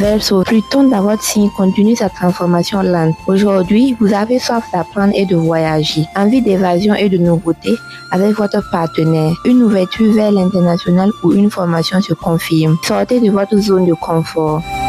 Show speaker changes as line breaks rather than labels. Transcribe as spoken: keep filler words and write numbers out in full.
belle sauce. Pluton dans votre signe continue sa transformation lente. Aujourd'hui, vous avez soif d'apprendre et de voyager, envie d'évasion et de nouveautés avec votre partenaire. Une ouverture vers l'international ou une formation se confirme. Sortez de votre zone de confort.